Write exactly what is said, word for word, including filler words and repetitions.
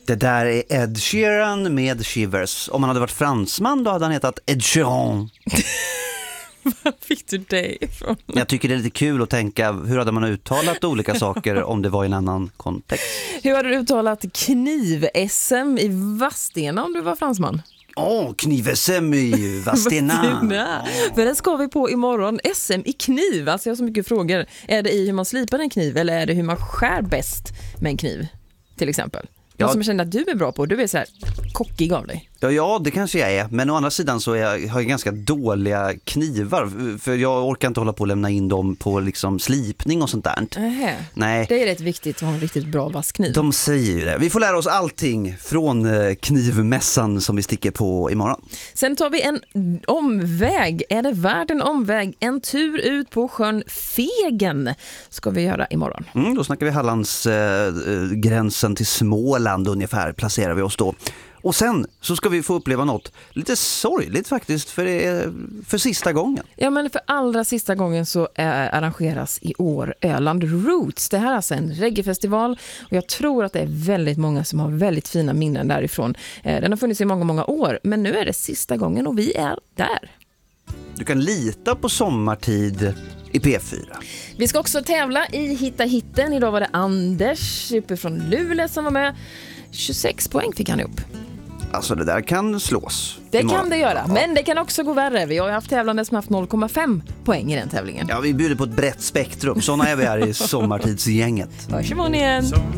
Det där är Ed Sheeran med Shivers. Om han hade varit fransman då hade han hetat Ed Sheeran. Vad fick du det ifrån? Jag tycker det är lite kul att tänka, hur hade man uttalat olika saker om det var i en annan kontext? Hur hade du uttalat kniv-S M i Vadstena om du var fransman? Åh, oh, kniv-S M i Vadstena. Oh. För den ska vi på imorgon. S M i kniv, alltså jag har så mycket frågor. Är det i hur man slipar en kniv eller är det hur man skär bäst med en kniv till exempel? Något Ja. som jag känner att du är bra på, du är så här kockig av dig. Ja, ja, det kanske jag är. Men å andra sidan så är jag, har jag ganska dåliga knivar. För jag orkar inte hålla på att lämna in dem på liksom slipning och sånt där. Aha. Nej. Det är rätt viktigt att ha en riktigt bra vasskniv. De säger ju det. Vi får lära oss allting från knivmässan som vi sticker på imorgon. Sen tar vi en omväg. Är det värd en omväg? En tur ut på sjön Fegen ska vi göra imorgon. Mm, då snackar vi Hallands eh, gränsen till Småland ungefär, placerar vi oss då. Och sen så ska vi få uppleva något lite sorgligt faktiskt för, det för sista gången. Ja, men för allra sista gången så äh, arrangeras i år Öland Roots. Det här är alltså en reggaefestival och jag tror att det är väldigt många som har väldigt fina minnen därifrån. Eh, den har funnits i många, många år, men nu är det sista gången och vi är där. Du kan lita på sommartid i P fyra. Vi ska också tävla i Hitta Hitten. Idag var det Anders uppifrån Luleå som var med. tjugosex poäng fick han upp. Alltså det där kan slås. Det imorgon. kan det göra, men det kan också gå värre. Vi har ju haft tävlande som haft noll komma fem poäng i den tävlingen. Ja, vi bjuder på ett brett spektrum. Såna är vi här i sommartidsgänget. Hörs imorgon igen.